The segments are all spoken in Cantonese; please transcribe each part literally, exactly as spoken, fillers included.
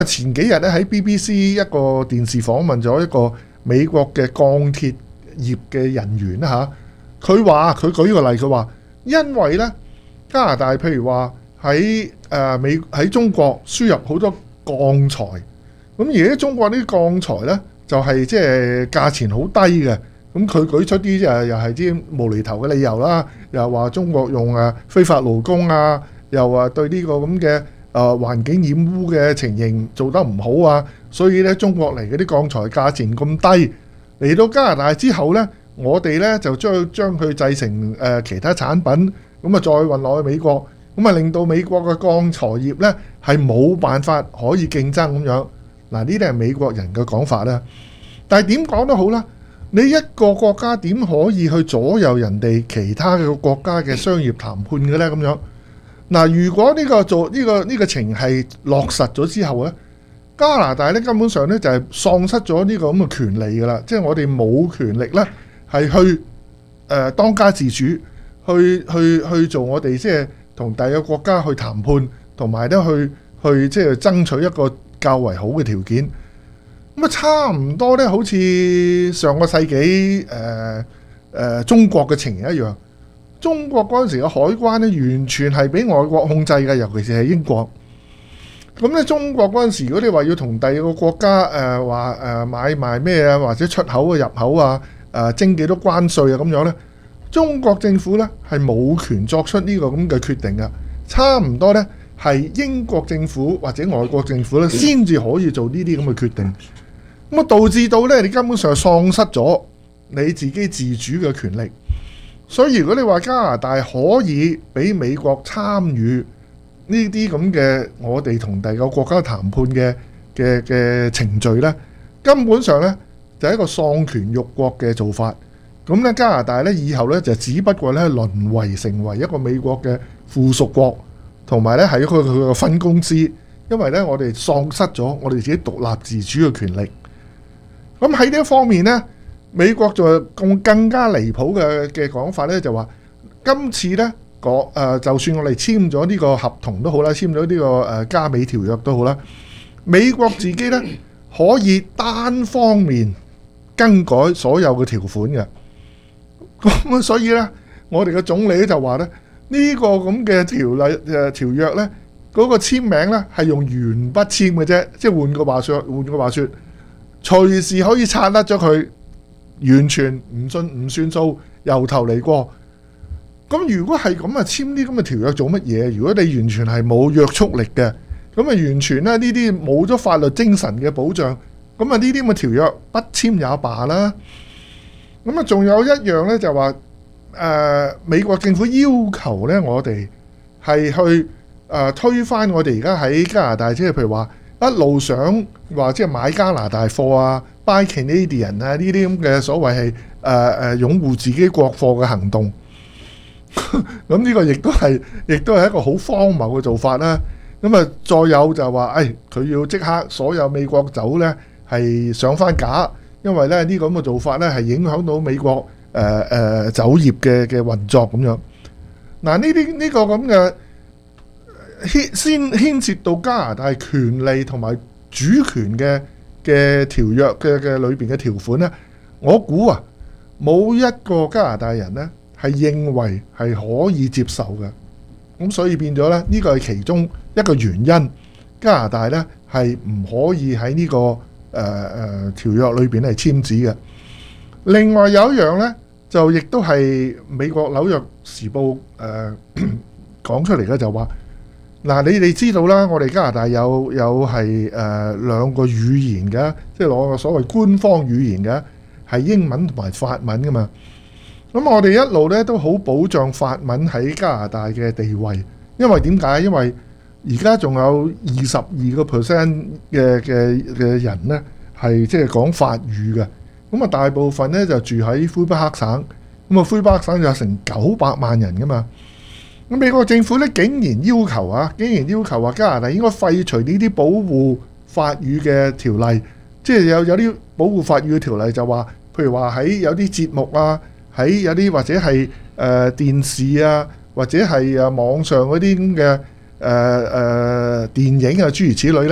前幾日咧喺 B B C 一個電視訪問咗一個美國嘅鋼鐵業嘅人員啦嚇，佢話佢舉個例，佢話因為咧加拿大譬如話喺誒美喺中國輸入好多鋼材，咁而家中國啲鋼材咧就係即係價錢好低嘅，咁佢舉出啲誒又係啲無厘頭嘅理由啦，又話中國用誒非法勞工啊，又話對呢個咁嘅誒環境染污嘅情形做得唔好啊，所以咧中國嚟嗰啲鋼材價錢咁低，嚟到加拿大之後咧，我哋咧就將將佢製成誒其他產品，咁啊再運落去美國，咁啊令到美國嘅鋼材業咧係冇辦法可以競爭咁樣。嗱，呢啲係美國人嘅講法啦。但係點講都好啦，你一個國家點可以去左右人哋其他嘅國家嘅商業談判嘅咧？咁樣嗱，如果呢個做呢個呢個情係落實咗之後咧，加拿大咧根本上咧就係喪失咗呢個咁嘅權利㗎啦，即係我哋冇權力咧係去誒當家自主，去去去做我哋即係同第二個國家去談判，同埋咧去去即係爭取一個較為好嘅條件。咁啊，差唔多咧，好似上個世紀誒誒中國嘅情形一樣。中國嗰陣時嘅海關咧，完全係俾外國控制嘅，尤其是係英國。咁咧，中國嗰陣時，如果你話要同第二個國家誒話誒買賣咩啊，或者出口啊、入口啊、誒徵幾多關稅啊咁樣咧，中國政府咧係冇權作出呢個咁嘅決定嘅。差唔多咧係英國政府或者外國政府咧先至可以做呢啲咁嘅決定。咁啊，導致到咧你根本上喪失咗你自己自主嘅權力。所以如果你話加拿大可以俾美國參與呢啲咁嘅我哋同第二個國家談判嘅嘅嘅程序咧，根本上咧就係一個喪權辱國嘅做法。咁咧加拿大咧以後咧就只不過咧淪為成為一個美國嘅附屬國，同埋咧係一個佢嘅分公司，因為咧我哋喪失咗我哋自己獨立自主嘅權力。咁喺呢一方面咧，美國就更更加離譜嘅嘅講法咧，就話今次咧講誒，就算我哋簽咗呢個合同都好啦，簽咗呢個誒加美條約都好啦，美國自己咧可以單方面更改所有嘅條款嘅。咁所以咧，我哋嘅總理就話咧，呢個咁嘅條例誒條約咧，嗰個簽名咧係用鉛筆簽嘅啫，即係換個話說，換個話說，隨時可以拆甩咗佢。完全唔信唔算數，由頭嚟過。咁如果係咁啊，簽啲咁嘅條約做乜嘢？如果你完全係冇約束力嘅，咁啊完全咧呢啲冇咗法律精神嘅保障，咁啊呢啲咁嘅條約不簽也罷啦。咁啊仲有一樣咧就話誒、呃、美國政府要求咧我哋係去誒、呃、推翻我哋而家喺加拿大，即係譬如話一路想話即係買加拿大貨啊。Buy Canadian 啊，呢啲咁嘅所謂係誒誒擁護自己國貨嘅行動，咁呢個亦都係亦都係一個好荒謬嘅做法啦。咁啊，再有就話誒，佢要即刻所有美國酒咧係上翻架，因為咧呢個咁嘅做法咧係影響到美國誒誒、呃呃、酒業嘅嘅運作咁樣。嗱，呢啲呢個咁嘅牽先牽涉到加拿大權利同埋主權嘅。嘅條約嘅嘅裏邊嘅條款咧，我估啊冇一個加拿大人咧係認為係可以接受嘅，咁所以變咗咧呢個係其中一個原因，加拿大咧係唔可以喺呢、這個誒誒、呃、條約裏邊係簽字嘅。另外有一樣咧，就亦都係美國紐約時報誒、呃、講出嚟嘅，就話。嗱，你哋知道啦，我哋加拿大有有係誒、呃、兩個語言嘅，即係攞個所謂官方語言嘅，係英文同埋法文噶嘛。咁我哋一路咧都好保障法文喺加拿大嘅地位，因為點解？因為而家仲有二十二個 percent 嘅嘅嘅人咧係即係講法語嘅，咁啊大部分咧就住喺魁北克省，咁啊魁北克省有成九百萬人噶嘛。咁美國政府咧竟然要求啊，竟然要求話加拿大應該廢除呢啲保護法語嘅條例，即係有有啲保護法語嘅條例就話，譬如話喺有啲節目啊，喺有啲或者係誒、呃、電視啊，或者係誒網上嗰啲咁嘅誒誒電影啊諸如此類咧，係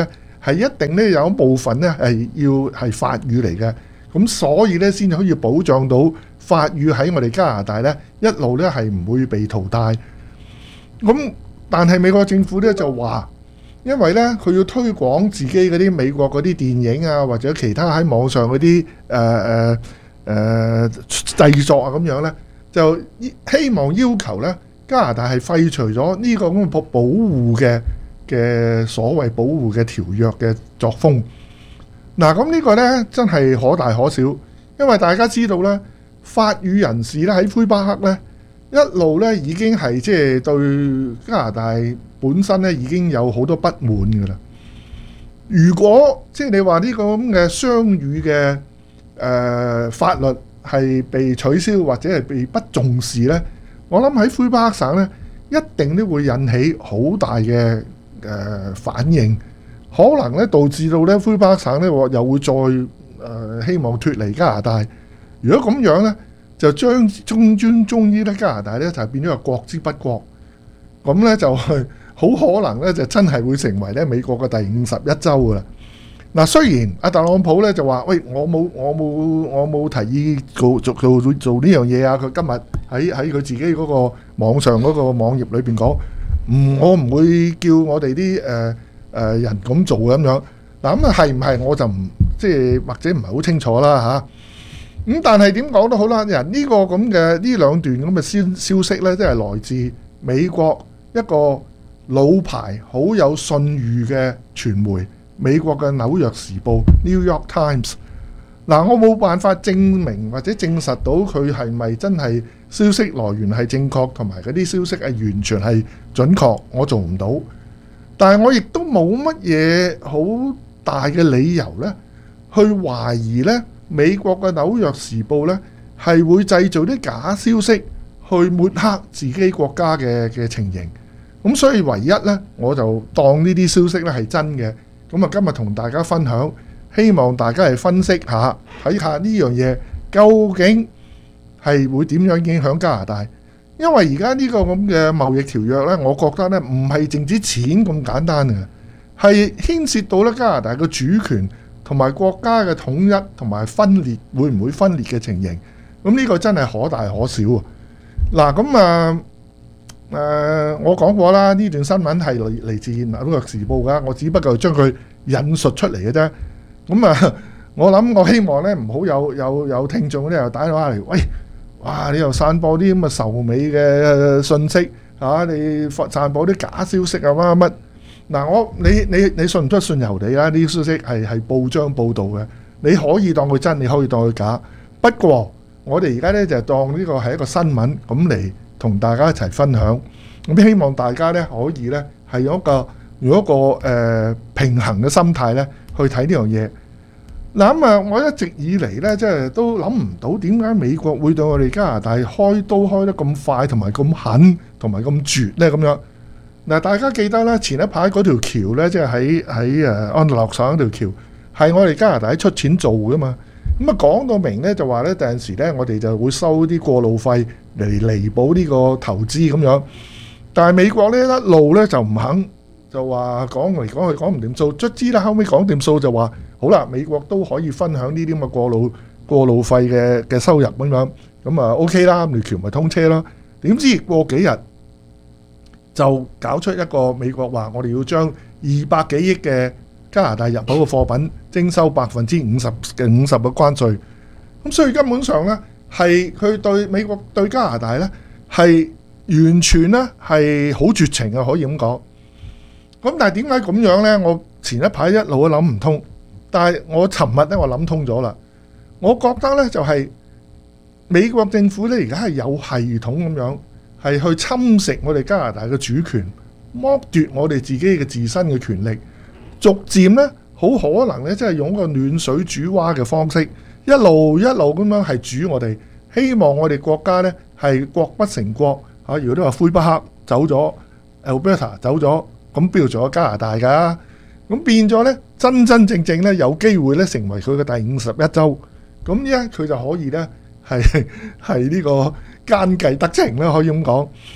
係一定咧有一部分咧係要係法語嚟嘅，咁所以咧先可以保障到法語喺我哋加拿大咧一路咧係唔會被淘汰。咁但係美國政府咧就話，因為咧佢要推廣自己嗰啲美國嗰啲電影啊，或者其他喺網上嗰啲誒誒誒製作啊咁樣咧，就希望要求咧加拿大係廢除咗呢個咁嘅保保護嘅嘅所謂保護嘅條約嘅作風。嗱，咁呢個咧真係可大可小，因為大家知道咧，法語人士咧喺魁北克咧一路咧已經係即係對加拿大本身咧已經有好多不滿㗎啦。如果即係你話呢個咁嘅雙語嘅誒、呃、法律係被取消或者係被不重視咧，我諗喺魁北克省咧一定都會引起好大嘅誒、呃、反應，可能咧導致到咧魁北克省咧又會再誒、呃、希望脫離加拿大。如果咁樣咧，就將終終終於咧加拿大咧就係變咗個國之不國，咁咧就係好可能咧就真係會成為咧美國嘅第五十一州噶啦。嗱，雖然阿特朗普咧就話：喂，我冇我冇我冇提議做做做做呢樣嘢啊！佢今日喺喺佢自己嗰個網上嗰個網頁裏邊講，唔我唔會叫我哋啲誒誒人咁做咁樣。嗱，咁啊係唔係我就唔即係或者唔係好清楚啦嚇。咁、嗯、但係點講都好啦，人呢個咁嘅呢兩段咁嘅消消息呢，即係來自美國一個老牌好有信譽嘅傳媒，美國嘅紐約時報 New York Times。嗱，我冇辦法證明或者證實到佢係咪真係消息來源係正確，同埋嗰啲消息係完全係準確，我做唔到。但係我亦都冇乜嘢好大嘅理由呢，去懷疑呢。美國嘅紐約時報呢係會製造啲假消息去抹黑自己國家嘅嘅情形，咁所以唯一呢，我就當呢啲消息呢係真嘅。咁啊今日同大家分享，希望大家係分析下，睇下呢樣嘢究竟係會點樣影響加拿大。因為而家呢個咁嘅貿易條約呢，我覺得呢唔係淨止錢咁簡單嘅，係牽涉到咧加拿大嘅主權同埋國家嘅統一同埋分裂，會唔會分裂嘅情形？咁呢個真係可大可小啊！嗱，咁啊誒，我講過啦，呢段新聞係嚟嚟自《紐約時報》㗎，我只不過將佢引述出嚟嘅啫。咁啊，我諗我希望咧，唔好有有有聽眾咧又打電話嚟，喂，哇！你又散播啲咁嘅仇美嘅信息嚇、啊，你散播啲假消息啊乜乜。嗱，我你你你信唔出信由你啦，呢啲消息係係報章報導嘅，你可以當佢真，你可以當佢假。不過我哋而家咧就當呢個係一個新聞咁嚟同大家一齊分享。咁希望大家咧可以咧係有一個用一個誒、呃、平衡嘅心態咧去睇呢樣嘢。嗱咁啊，我一直以嚟咧即係都諗唔到點解美國會對我哋加拿大開刀開得咁快，同埋咁狠，同埋咁絕咧咁樣。嗱，大家記得咧，前一排嗰條橋咧，即係喺喺誒安大略省嗰條橋，係我哋加拿大出錢做噶嘛。咁啊講到明咧，就話咧，第陣時咧，我哋就會收啲過路費嚟彌補呢個投資咁樣。但係美國呢一路咧就唔肯，就話講嚟講去講唔掂數，卒之啦後尾講掂數就話好啦，美國都可以分享呢啲咁嘅過路過路費嘅嘅收入咁樣，咁啊 OK 啦，條橋咪通車咯。點知過幾日就搞出一個美國話，我哋要將二百幾億嘅加拿大入口嘅貨品徵收百分之五十嘅五十嘅關稅。咁所以根本上呢，係佢對美國對加拿大呢，係完全呢係好絕情啊，可以咁講。咁但係點解咁樣呢？我前一排一路都諗唔通，但係我尋日呢，我諗通咗啦。我覺得呢，就係美國政府呢，而家係有系統咁樣。係去侵蝕我哋加拿大嘅主權，剝奪我哋自己嘅自身嘅權力，逐漸呢，好可能呢，即係用個暖水煮蛙嘅方式，一路一路咁樣係煮我哋，希望我哋國家呢係國不成國嚇。如果都話魁北克走咗 ，Alberta 走咗，咁邊度仲有加拿大㗎？咁變咗呢，真真正正呢，有機會呢成為佢嘅第五十一州，咁呢佢就可以呢，係係呢個奸計得逞啦，可以咁講。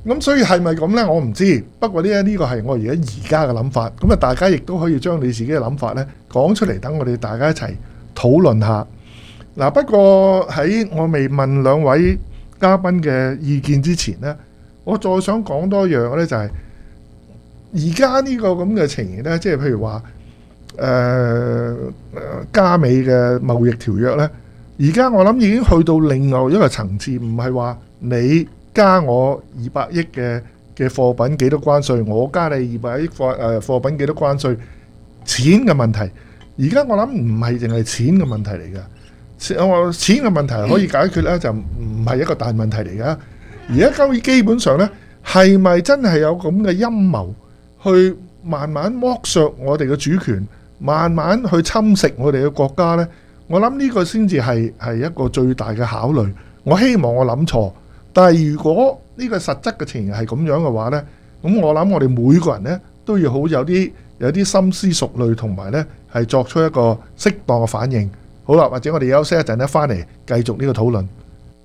咁所以係咪咁呢？我唔知。不過呢呢個係我而家而家嘅諗法。咁啊，大家亦都可以將你自己嘅諗法呢講出嚟，等我哋大家一齊討論下。嗱，不過喺我未問兩位嘉賓嘅意見之前呢，我再想講多樣嘅呢，就係而家呢個咁嘅情形呢，即係譬如話誒、呃、加美嘅貿易條約呢，而家我諗已經去到另外一個層次，唔係話你加我二百億嘅嘅貨品幾多關稅，我加你二百億貨誒貨品幾多關稅，錢嘅問題。而家我諗唔係淨係錢嘅問題嚟㗎，我錢嘅問題可以解決咧，就唔係一個大問題嚟㗎。而家交易基本上咧，係咪真係有咁嘅陰謀去慢慢剝削我哋嘅主權，慢慢去侵蝕我哋嘅國家呢？我諗呢個先至係係一個最大嘅考慮。我希望我諗錯。但係如果呢個實質嘅情形係咁樣嘅話呢，咁我諗我哋每個人呢都要好有啲有啲深思熟慮，同埋呢係作出一個適當嘅反應。好啦，或者我哋休息一陣呢，翻嚟繼續呢個討論。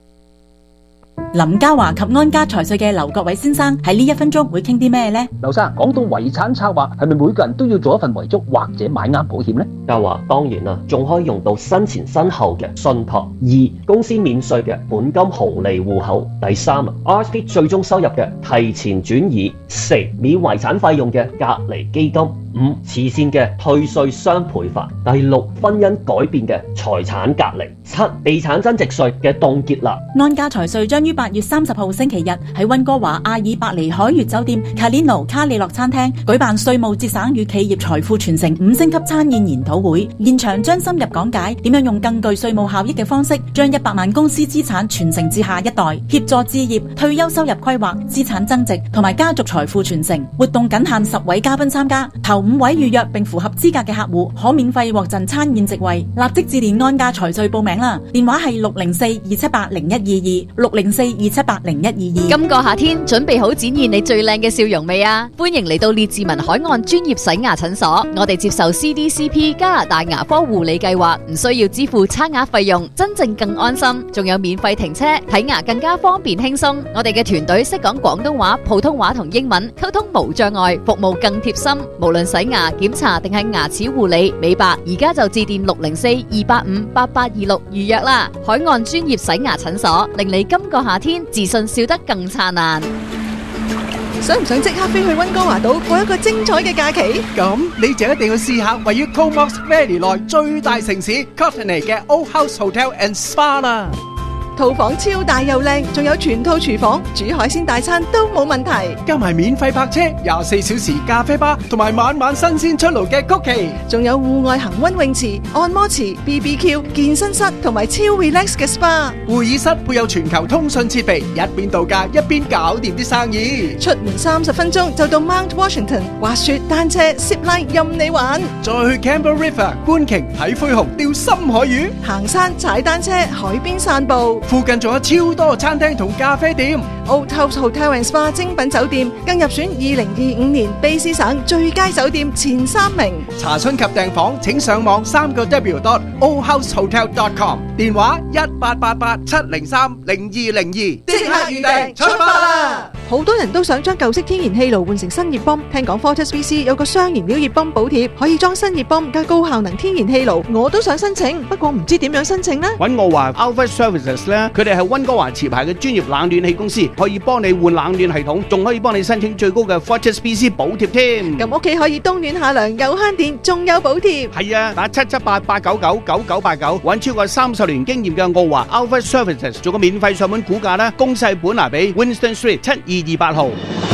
林嘉華及安家財稅嘅劉國偉先生喺呢一分鐘會傾啲咩呢？ 劉生，講到遺產策劃，係咪每個人都要做一份遺囑或者買啱保險呢？ 嘉華當然啦，仲可以用到生前身後嘅信託。二、公司免稅嘅本金紅利戶口。第三啊 ，R S P 最終收入嘅提前轉移。四、免遺產費用嘅隔離基金。五、慈善嘅退稅雙倍法。第六、婚姻改變嘅財產隔離。七、地產增值稅嘅凍結啦。 安家財稅將於八月三十號星期日喺溫哥華阿爾伯尼海悅酒店 Calino 卡里諾餐廳舉辦稅務節省與企業財富傳承五星級餐宴研討會，現場將深入講解點樣用更具稅務效益嘅方式，將一百萬公司資產傳承至下一代，協助置業、退休收入規劃、資產增值同埋家族財富傳承。活動僅限十位嘉賓參加，頭五位預約並符合資格嘅客戶可免費獲贈餐宴席位。立即致電安家財稅報名啦，電話係六零四二七八零一二二六零四二七八零一二二。 今個夏天準備好展現你最靚嘅笑容未啊？歡迎嚟到列治文海岸專業洗牙診所，我哋接受 C D C P 加拿大牙科護理計劃，唔需要支付差額費用，真正更安心，仲有免費停車，睇牙更加方便輕鬆。我哋嘅團隊識講廣東話、普通話同英文，溝通無障礙，服務更貼心。無論洗牙、檢查定係牙齒護理、美白，而家就致電六零四二八五八八二六預約啦！海岸專業洗牙診所，令你今個夏天自信笑得更燦爛。 想唔想即刻飛去溫哥華島過一個精彩嘅假期？ 咁你就一定要試下位於 Comox Valley 內最大城市 Courtenay 嘅 Old House Hotel and Spa 啦。 套房超大又靚，仲有全套廚房，煮海鮮大餐都冇問題。 加埋免費泊車、廿四小時咖啡吧，同埋晚晚新鮮出爐嘅曲奇， 仲有戶外恒溫泳池、按摩池、B B Q、健身室同埋超 relax 嘅 S P A。 會議室配有全球通訊設備，一邊度假一邊搞掂啲生意。 出門三十分鐘就到 Mount Washington，滑雪、單車、zip line 任你玩。 再去 Campbell River 觀鯨、睇灰熊、釣深海魚， 行山、踩單車、海邊散步。 附近仲有超多餐廳同咖啡店。 Old House Hotel and Spa 精品酒店更入選二零二五年卑詩省最佳酒店前三名。 查詢及訂房請上網三個 W dot old house hotel dot com， 電話一八八八七零三零二零二，即刻預訂出發啦！ 好多人都想將舊式天然氣爐換成新熱泵，聽講 Fortis B C 有個雙燃料熱泵補貼，可以裝新熱泵加高效能天然氣爐，我都想申請，不過唔知點樣申請呢？ 揾我話 Alpha Services 咧，佢哋係溫哥華持牌嘅專業冷暖氣公司，可以幫你換冷暖系統，仲可以幫你申請最高嘅 Fortis B C 補貼添。 咁屋企可以冬暖夏涼，又慳電，仲有補貼。 係啊，打七七八八九九九九八九，揾超過三十年經驗嘅澳華 Alpha Services 做個免費上門估價啦，公細本拿比 Winston Street 七二二八號。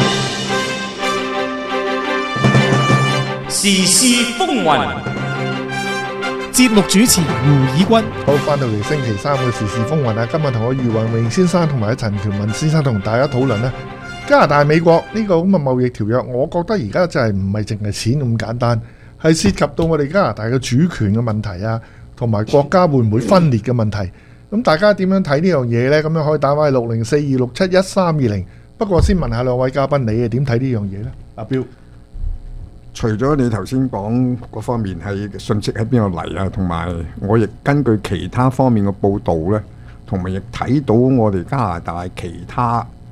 時事風雲，節目主持胡以軍。 好，翻到嚟星期三嘅時事風雲啊！今日同我余宏榮先生同埋陳喬文先生同大家討論呢加拿大美國呢個咁嘅貿易條約，我覺得而家真係唔係淨係錢咁簡單，係涉及到我哋加拿大嘅主權嘅問題啊，同埋國家會唔會分裂嘅問題。咁大家點樣睇呢樣嘢呢？咁樣可以打返去六零四二六七一三二零。不過先問下兩位嘉賓，你係點睇呢樣嘢呢？阿彪， 除咗你頭先講嗰方面係信息喺邊度嚟啊，同埋我亦根據其他方面嘅報導呢，同埋亦睇到我哋加拿大其他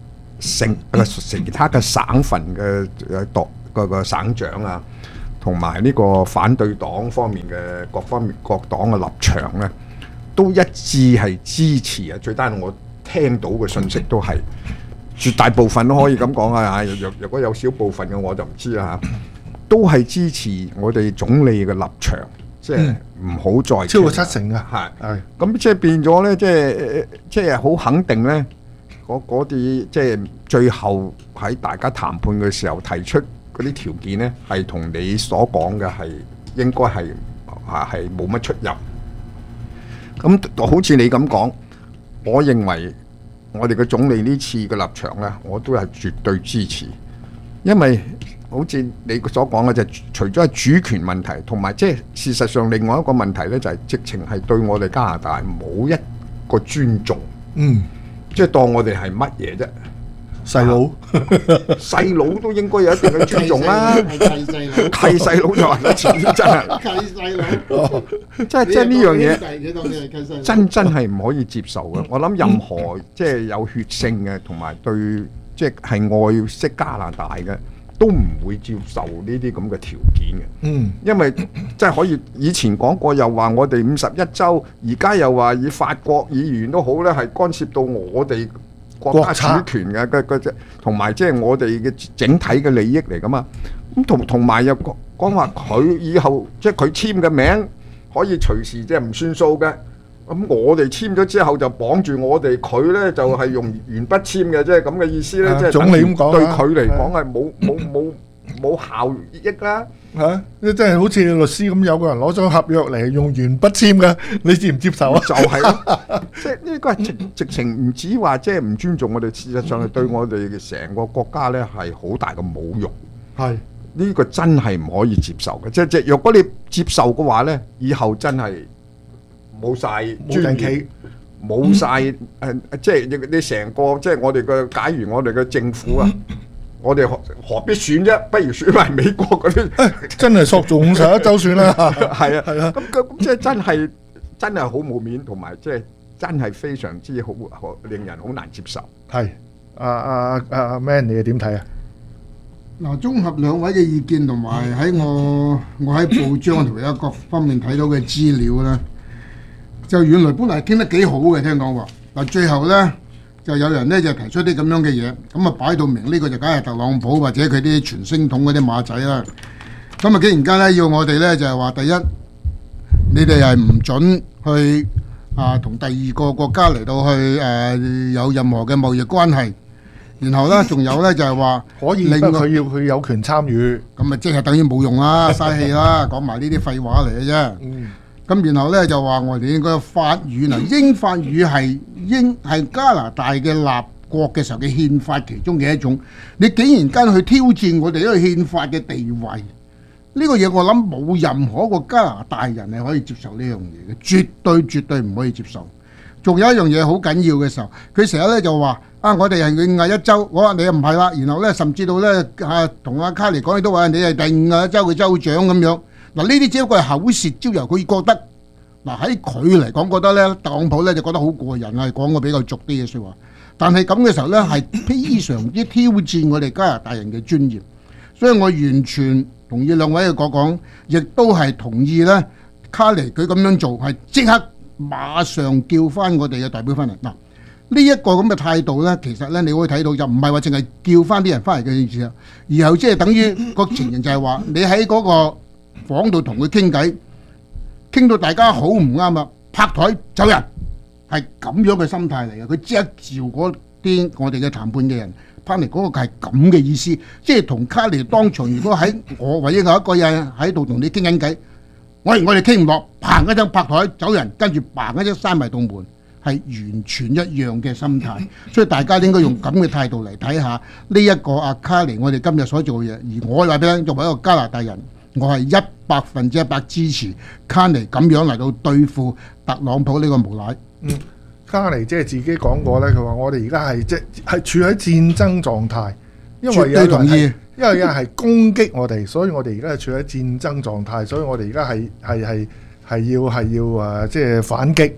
省個其他嘅省份嘅誒黨個個省長啊，同埋呢個反對黨方面嘅各方面各黨嘅立場咧，都一致係支持啊！最單我聽到嘅信息都係絕大部分都可以咁講啊！若若果有少部分嘅我就唔知啦嚇，都係支持我哋總理嘅立場，即係唔好再超過七成嘅， 係係咁即係變咗咧，即係即係好肯定咧，嗰嗰啲即係最後喺大家談判嘅時候提出嗰啲條件咧，係同你所講嘅係應該係啊係冇乜出入。咁好似你咁講，我認為我哋嘅總理呢次嘅立場咧，我都係絕對支持，因為好似你所講嘅就除咗係主權問題，同埋即係事實上另外一個問題咧，就係直情係對我哋加拿大冇一個尊重， 嗯， 即係當我哋係乜嘢啫？ 細佬， 細佬都應該有一定嘅尊重啦。 係契細佬， 契細佬就話得錢真係。 契細佬， 即係即係呢樣嘢， 你當你係契細佬， 真真係唔可以接受嘅。我諗任何即係有血性嘅，同埋對即係係愛惜加拿大嘅，都唔會接受呢啲咁嘅條件嘅。 嗯， 因為即係可以以前講過，又話我哋五十一州，而家又話以法國議員都好咧，係干涉到我哋國家主權嘅嘅嘅，同埋即係我哋嘅整體嘅利益嚟噶嘛。咁同同埋又講講話佢以後即係佢簽嘅名可以隨時即係唔算數嘅。咁我哋簽咗之後就綁住我哋，佢咧就係用鉛筆簽嘅，即係咁嘅意思咧，即係總理咁講， 對佢嚟講係冇冇冇冇效益啦。 嚇！即係好似律師咁，有個人攞張合約嚟用鉛筆簽嘅，你接唔接受啊？ 就係咯，即係呢個係直直情唔止話即係唔尊重我哋，事實上係對我哋嘅成個國家咧係好大嘅侮辱。 係呢個真係唔可以接受嘅。即係即係，若果你接受嘅話咧，以後真係冇曬尊嚴，冇曬誒，即係你你成個即係我哋嘅，假如我哋嘅政府啊。我哋何何必選啫？不如選埋美國嗰啲， 真係索中五十一州選啦。 係啊， 係啊， 咁咁即係真係真係好冇面，同埋即係真係非常之好，好令人好難接受。 係，阿阿阿 Man， 你點睇啊？ 嗱，綜合兩位嘅意見同埋喺我我喺報章同埋各方面睇到嘅資料咧，就原來本來傾得幾好嘅，聽講話嗱，最後咧。就有人咧就提出啲咁樣嘅嘢，咁啊擺到明呢個就梗係特朗普或者佢啲傳聲筒嗰啲馬仔啦。咁啊，既然間咧要我哋咧就係話，第一你哋係唔準去啊同第二個國家嚟到去誒有任何嘅貿易關係，然後咧仲有咧就係話可以，不過佢要佢有權參與， 咁啊即係等於冇用啦，嘥氣啦，講埋呢啲廢話嚟嘅啫。 嗯。 咁然後咧就話我哋應該法語嗱，英法語係英係加拿大嘅立國嘅時候嘅憲法其中嘅一種。你竟然間去挑戰我哋呢個憲法嘅地位，呢個嘢我諗冇任何一個加拿大人係可以接受呢樣嘢嘅，絕對絕對唔可以接受。仲有一樣嘢好緊要嘅時候，佢成日咧就話啊，我哋係五十一州，我話你又唔係啦。然後咧甚至到咧啊同阿卡尼講，你都話你係第五十一州嘅州長咁樣。嗱，呢啲只不過係口舌招搖，佢覺得嗱喺佢嚟講覺得咧，特朗普咧就覺得好過癮啊，講個比較俗啲嘅説話。但係咁嘅時候咧，係非常之挑戰我哋加拿大人嘅尊嚴。所以我完全同意兩位嘅講講，亦都係同意咧卡尼佢咁樣做係即刻馬上叫翻我哋嘅代表翻嚟。嗱，呢一個咁嘅態度咧，其實咧你可以睇到就唔係話淨係叫翻啲人翻嚟嘅意思啊，而係即係等於個情形就係話你喺嗰個房度同佢傾偈，傾到大家好唔啱啊，拍台走人，係咁樣嘅心態嚟嘅。佢即刻召嗰啲我哋嘅談判嘅人翻嚟，嗰個係咁嘅意思，即係同卡尼當場，如果喺我或者有一個人喺度同你傾緊偈，我我哋傾唔落，砰一聲拍台走人，跟住砰一聲閂埋道門，係完全一樣嘅心態。所以大家應該用咁嘅態度嚟睇下呢一個阿卡尼我哋今日所做嘅嘢。而我話俾你聽，作為一個加拿大人，我係一百分之一百支持卡尼咁樣嚟到對付特朗普呢個無賴。 嗯，卡尼即係自己講過咧，佢話我哋而家係即係處喺戰爭狀態，因為有人係因為有人係攻擊我哋，所以我哋而家係處喺戰爭狀態，所以我哋而家係係係係要係要誒即係反擊。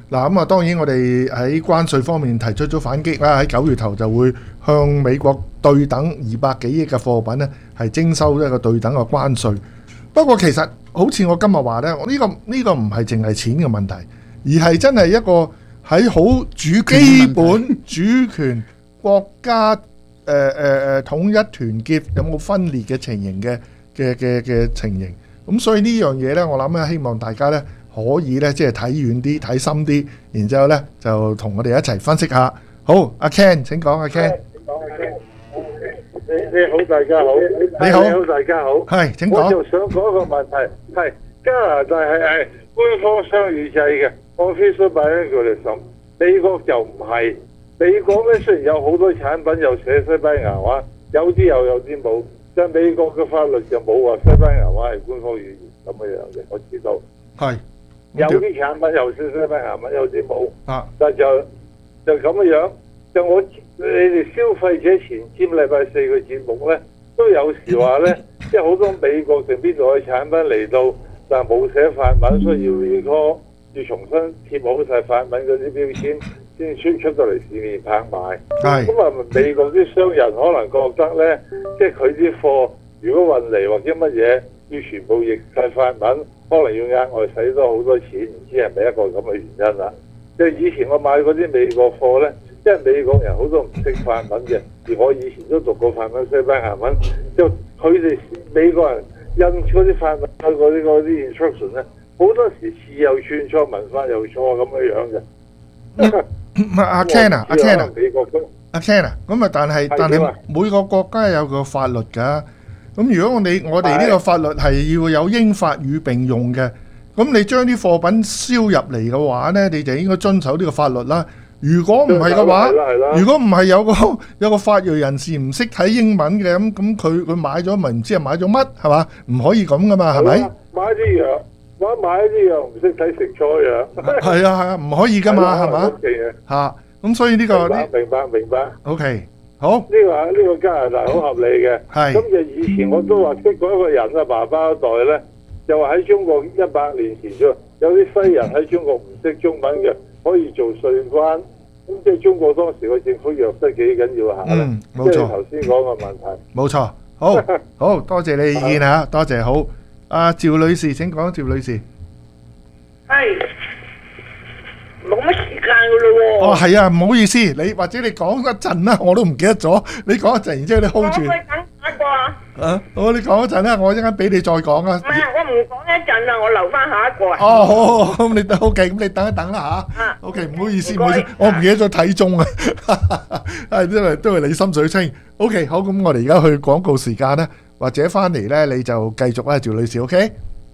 嗱咁啊，當然我哋喺關稅方面提出咗反擊啦，喺九月頭就會向美國對等二百幾億嘅貨品呢係徵收一個對等嘅關稅。不過其實好似我今日話呢，呢、呢個呢、呢個唔係淨係錢嘅問題，而係真係一個喺好主基本主權國家誒誒誒統一團結有冇分裂嘅情形嘅嘅嘅嘅情形。咁所以呢樣嘢呢，我諗咧希望大家呢。可以咧，即係睇遠啲、睇深啲，然之後咧就同我哋一齊分析下。好，阿 Ken 請講，阿 Ken。 你你好，大家好。 你好， 你好，大家好。 係請講。 我就想講一個問題，係加拿大係係官方雙語制嘅 official bilingualism，美國就唔係。美國咧雖然有好多產品又寫西班牙話，有啲又有啲冇，但係美國嘅法律就冇話西班牙話係官方語言咁嘅樣嘅，我知道。係。有啲產品又寫西班牙文，有啲冇。啊，但就就咁嘅樣。就我你哋消費者前瞻禮拜四嘅節目咧，都有時話咧，即係好多美國定邊度嘅產品嚟到，但係冇寫法文，所以要 recall 要重新貼好晒法文嗰啲標籤，先出出到嚟市面拍賣。係。咁啊，美國啲商人可能覺得咧，即係佢啲貨如果運嚟或者乜嘢，要全部譯晒法文。可能要額外使多好多錢，唔知係咪一個咁嘅原因啦？即係以前我買嗰啲美國貨咧，因為美國人好多唔識法文嘅，而我以前都讀過法文、西班牙文，就佢哋美國人印嗰啲法文、嗰啲嗰啲 instruction 咧，好多時字又串錯，文法又錯咁嘅樣嘅。 唔係阿 Ken 啊，阿 Ken 啊， 美國都阿 Ken 啊，咁啊，但係但係每個國家有個法律㗎。咁如果我哋我哋呢個法律係要有英法語並用嘅，咁你將啲貨品銷入嚟嘅話呢，你就應該遵守呢個法律啦。如果唔係嘅話，如果唔係有個有個法裔人士唔識睇英文嘅，咁咁佢佢買咗咪唔知係買咗乜係嘛？唔可以咁噶嘛，係咪？ 買啲藥，買買啲藥唔識睇食錯藥。 係啊係啊，唔可以噶嘛，係嘛？嚇，咁所以呢個明白明白明白。 OK。好， 呢個呢個加拿大好合理嘅。係咁就以前我都話識過一個人啊，爸爸一代咧，就話喺中國一百年前啫，有啲西人喺中國唔識中文嘅，可以做稅關。咁即係中國當時個政府弱得幾緊要下咧。嗯，冇錯。即係頭先講嘅問題。冇錯， 好，好多謝你意見嚇，多謝。好，阿趙女士請講，趙女士。係。 冇乜時間噶咯喎！ 哦，係啊，唔好意思，你或者你講一陣啦，我都唔記得咗。你講一陣，然之後你 hold 住。我可以等下一個啊！啊，好，你講一陣啦，我一陣間俾你再講啊。 唔係，我唔講一陣啦，我留翻下一個啊。 哦，好好好，咁你等 OK，咁你等一等啦嚇。啊 OK，唔好意思，唔好意思，我唔記得咗睇鐘啊。係因為都係你心水清。OK，好，咁我哋而家去廣告時間咧，或者翻嚟咧你就繼續啦，趙女士 OK。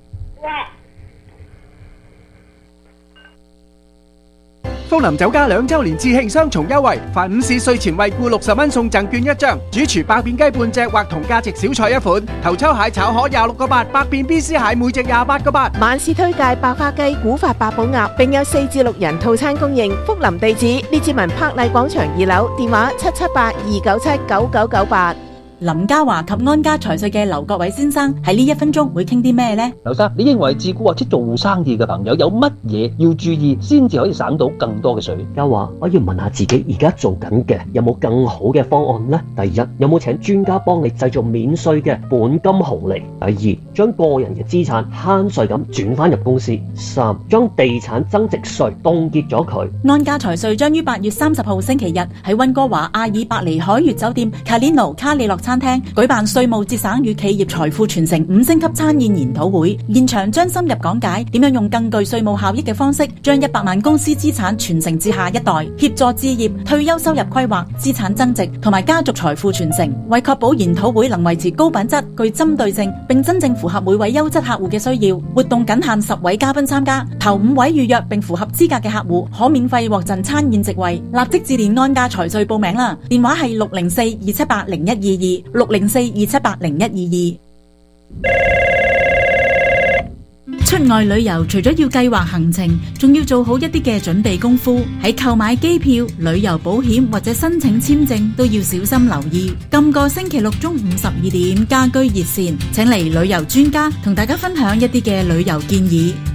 福林酒家兩周年致慶雙重優惠，凡午市稅前惠顧六十蚊送贈券一張，主廚百變雞半隻或同價值小菜一款，頭抽蟹炒河廿六個八，百變 B C 蟹每隻廿八個八。 晚市推介百花雞、古法八寶鴨，並有四至六人套餐供應。福林地址：列治文柏麗廣場二樓，電話七七八二九七九九九八。 林家華及安家財稅嘅劉國偉先生喺呢一分鐘會傾啲咩呢？ 劉生，你認為自雇或者做生意嘅朋友有乜嘢要注意，先至可以省到更多嘅稅？ 家華，我要問下自己而家做緊嘅有冇更好嘅方案呢？第一，有冇請專家幫你製造免稅嘅本金紅利？第二，將個人嘅資產慳稅咁轉翻入公司？三，將地產增值稅凍結咗佢。 安家財稅將於八月三十號星期日喺溫哥華阿爾伯尼海悅酒店 Calino 卡里洛餐廳舉辦稅務節省與企業財富傳承五星級餐宴研討會，現場將深入講解點樣用更具稅務效益嘅方式，將一百萬公司資產傳承至下一代，協助置業、退休收入規劃、資產增值同埋家族財富傳承。為確保研討會能維持高品質、具針對性，並真正符合每位優質客戶嘅需要，活動僅限十位嘉賓參加，頭五位預約並符合資格嘅客戶可免費獲贈餐宴席位。立即致電安家財稅報名啦，電話係六零四二七八零一二二。六零四二七八零一二二。出外旅遊除咗要計劃行程，仲要做好一啲嘅準備功夫。喺購買機票、旅遊保險或者申請簽證都要小心留意。今個星期六中午十二點，家居熱線請嚟旅遊專家同大家分享一啲嘅旅遊建議。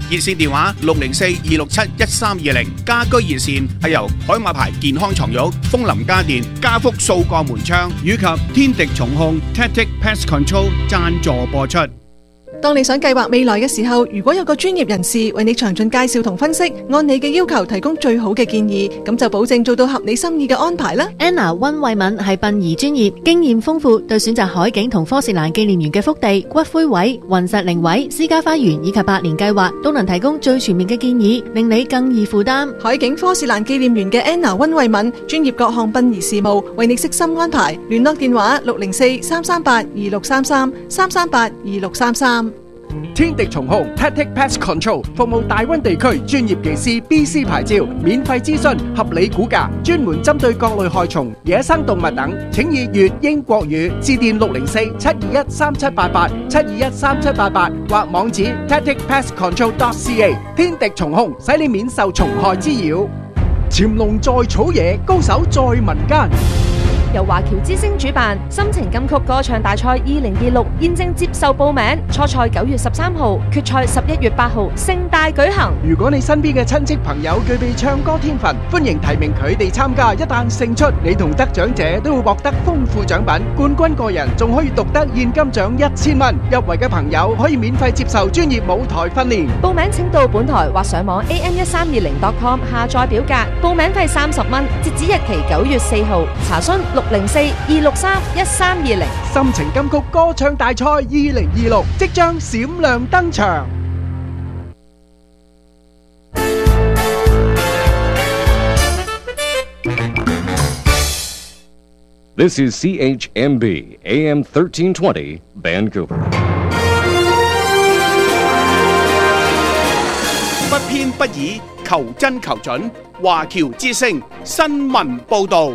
熱線電話六零四二六七一三二零。家居熱線係由海馬牌健康床褥、風林家電、家福數個門窗以及天敵蟲控 Tactic Pest Control 贊助播出。 當你想計劃未來嘅時候，如果有個專業人士為你詳盡介紹同分析，按你嘅要求提供最好嘅建議，咁就保證做到合你心意嘅安排啦。 Anna 溫慧敏係殯儀專業，經驗豐富，對選擇海景同科士蘭紀念園嘅福地、骨灰位、雲石靈位、私家花園以及百年計劃，都能提供最全面嘅建議，令你更易負擔。 海景科士蘭紀念園嘅 Anna 溫慧敏，專業各項殯儀事務，為你悉心安排。聯絡電話六零四三三八二六三三三三八二六三三。 天敵蟲控 Tactic Pest Control 服務大灣地區專業技師 B C 牌照，免費諮詢，合理估價，專門針對各類害蟲、野生動物等，請以粵英國語致電六零四七二一三七八八七二一三七八八或網址 tactic pest control dot c a。 天敵蟲控使你免受蟲害滋擾。潛龍在草野，高手在民間。 由華僑之星主辦心情金曲歌唱大賽二零二六現正接受報名，初賽九月十三號，決賽十一月八號，盛大舉行。 如果你身邊嘅親戚朋友具備唱歌天分，歡迎提名佢哋參加。一旦勝出，你同得獎者都會獲得豐富獎品，冠軍個人仲可以獨得現金獎一千蚊。入圍嘅朋友可以免費接受專業舞台訓練。 報名請到本台或上網 a m 一三二零 dot com 下載表格，報名費三十蚊，截止日期九月四號。查詢六零四二六三一三二零。 心情金曲歌唱大賽二零二六即將閃亮登場。 This is C H M B A M thirteen twenty Vancouver。 不偏不倚，求真求準。華僑之聲新聞報導。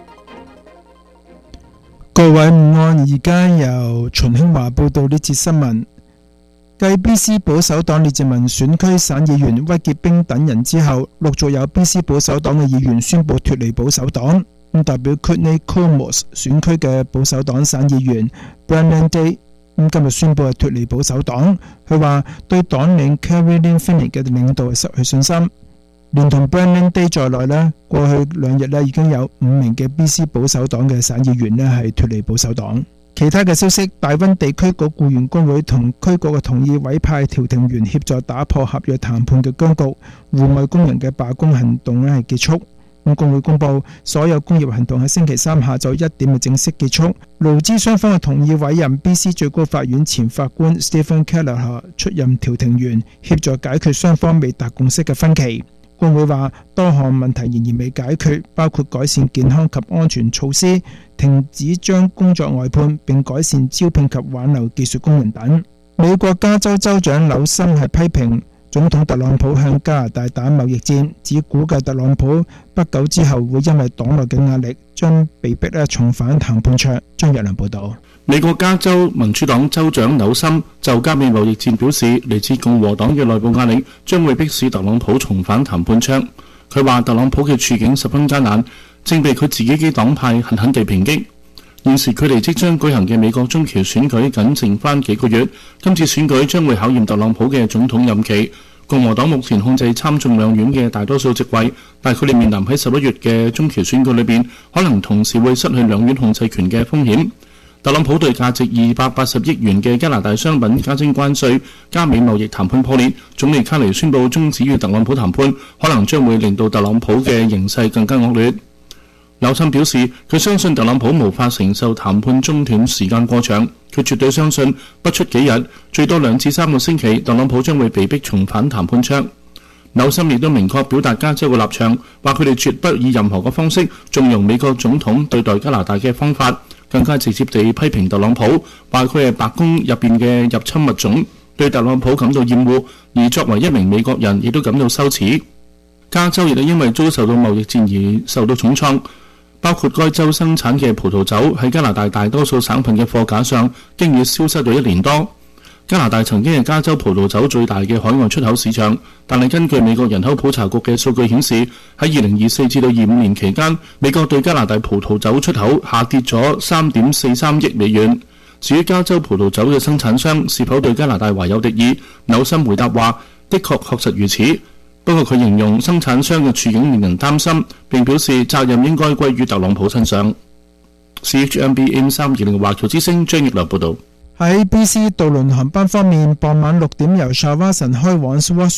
各位午安，而家由秦興華報道呢節新聞。繼 B C 保守黨列治文選區省議員屈傑冰等人之後，陸續有 B C 保守黨嘅議員宣布脫離保守黨。咁代表 Kootenay Comox 選區嘅保守黨省議員 Brendan Day 咁今日宣布係脫離保守黨。佢話對黨領 Caroline Finney 嘅領導係失去信心。連同 Brendan Day 在內呢，過去兩日呢已經有五名嘅 B C 保守黨嘅省議員呢係脫離保守黨。其他嘅消息，大溫地區局僱員工會同區局嘅同意委派調停員協助打破合約談判嘅僵局，戶外工人嘅罷工行動呢係結束。咁工會公佈所有工業行動喺星期三下晝一點嘅正式結束。勞資雙方嘅同意委任 B C 最高法院前法官 Stephen Kelleher 出任調停員，協助解決雙方未達共識嘅分歧。工會話多項問題仍然未解決，包括改善健康及安全措施、停止將工作外判，並改善招聘及挽留技術工人等。美國加州州長紐森係批評總統特朗普向加拿大打貿易戰，指估計特朗普不久之後會因為黨內嘅壓力，將被逼咧重返談判桌。張日良報導。 美國加州民主黨州長紐森就加美貿易戰表示，嚟自共和黨嘅內部壓力將會迫使特朗普重返談判桌。佢話特朗普嘅處境十分艱難，正被佢自己嘅黨派狠狠地抨擊。現時距離即將舉行嘅美國中期選舉僅剩翻幾個月，今次選舉將會考驗特朗普嘅總統任期。共和黨目前控制參眾兩院嘅大多數席位，但佢哋面臨喺十一月嘅中期選舉裏邊，可能同時會失去兩院控制權嘅風險。特朗普對價值二百八十億元嘅加拿大商品加徵關稅，加美貿易談判破裂，總理卡尼宣布終止與特朗普談判，可能將會令到特朗普嘅形勢更加惡劣。紐森表示，佢相信特朗普無法承受談判中斷時間過長，佢絕對相信不出幾日，最多兩至三個星期，特朗普將會被逼重返談判桌。紐森亦都明確表達加州嘅立場，話佢哋絕不以任何嘅方式縱容美國總統對待加拿大嘅方法，更加直接地批評特朗普，話佢係白宮入邊嘅入侵物種，對特朗普感到厭惡，而作為一名美國人亦都感到羞恥。加州亦都因為遭受到貿易戰而受到重創。包括該州生產嘅葡萄酒喺加拿大大多數省份嘅貨架上，經已消失咗一年多。加拿大曾經係加州葡萄酒最大嘅海外出口市場，但係根據美國人口普查局嘅數據顯示，喺二零二四至到二五年期間，美國對加拿大葡萄酒出口下跌咗三點四三億美元。至於加州葡萄酒嘅生產商是否對加拿大懷有敵意，紐森回答話： 的確確實如此。不過佢形容生產商嘅處境令人擔心，並表示責任應該歸於特朗普身上。C H M B M 三二零華僑之聲張益良報導。 喺 B C 渡輪航班方面，傍晚六點由沙瓦神開往 Swartz